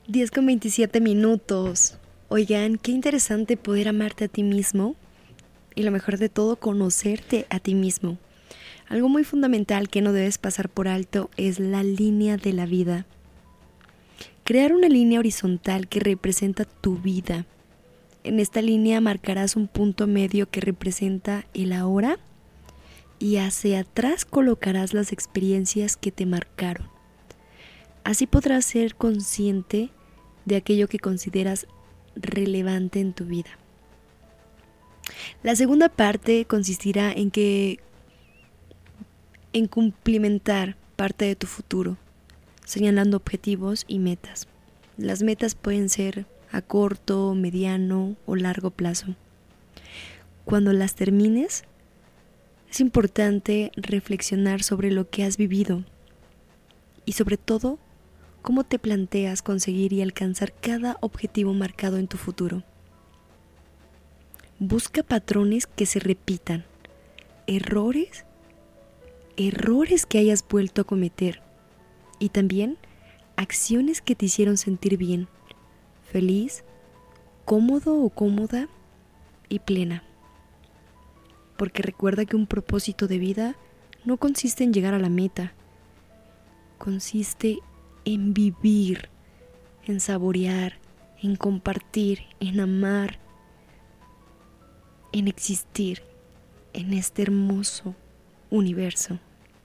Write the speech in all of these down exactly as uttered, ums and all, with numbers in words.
diez con veintisiete minutos. Oigan, qué interesante poder amarte a ti mismo y lo mejor de todo, conocerte a ti mismo. Algo muy fundamental que no debes pasar por alto es la línea de la vida. Crear una línea horizontal que representa tu vida. En esta línea marcarás un punto medio que representa el ahora y hacia atrás colocarás las experiencias que te marcaron. Así podrás ser consciente de aquello que consideras relevante en tu vida. La segunda parte consistirá en que en cumplimentar parte de tu futuro, señalando objetivos y metas. Las metas pueden ser a corto, mediano o largo plazo. Cuando las termines, es importante reflexionar sobre lo que has vivido y sobre todo, cómo te planteas conseguir y alcanzar cada objetivo marcado en tu futuro. Busca patrones que se repitan, errores, errores que hayas vuelto a cometer y también acciones que te hicieron sentir bien, feliz, cómodo o cómoda y plena. Porque recuerda que un propósito de vida no consiste en llegar a la meta, consiste en vivir, en saborear, en compartir, en amar, en existir en este hermoso universo,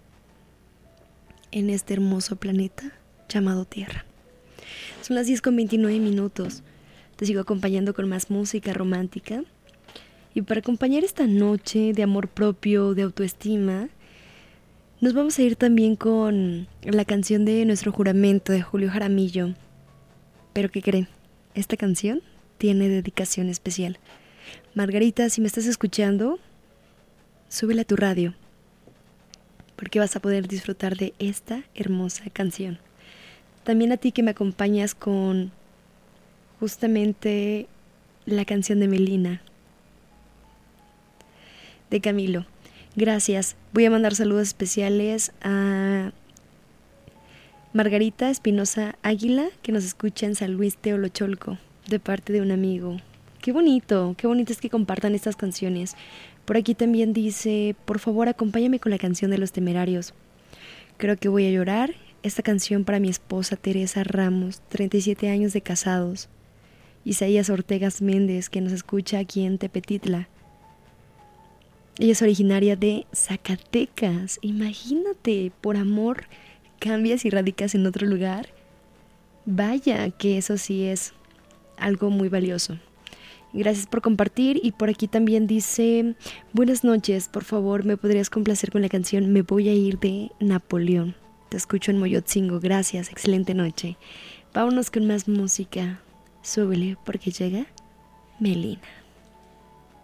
en este hermoso planeta llamado Tierra. Son las diez con veintinueve minutos. Te sigo acompañando con más música romántica. Y para acompañar esta noche de amor propio, de autoestima, nos vamos a ir también con la canción de Nuestro Juramento de Julio Jaramillo. Pero ¿qué creen? Esta canción tiene dedicación especial. Margarita, si me estás escuchando, súbela a tu radio, porque vas a poder disfrutar de esta hermosa canción. También a ti que me acompañas con justamente la canción de Melina, de Camilo. Gracias. Voy a mandar saludos especiales a Margarita Espinosa Águila, que nos escucha en San Luis Teolocholco, de parte de un amigo. Qué bonito, qué bonito es que compartan estas canciones. Por aquí también dice, por favor acompáñame con la canción de Los Temerarios. Creo que voy a llorar. Esta canción para mi esposa Teresa Ramos, treinta y siete años de casados. Isaías Ortegas Méndez, que nos escucha aquí en Tepetitla. Ella es originaria de Zacatecas. Imagínate, por amor cambias y radicas en otro lugar. Vaya, que eso sí es algo muy valioso. Gracias por compartir. Y por aquí también dice, buenas noches, por favor me podrías complacer con la canción Me voy a ir de Napoleón. Te escucho en Moyotzingo. Gracias, excelente noche. Vámonos con más música. Súbele porque llega Melina.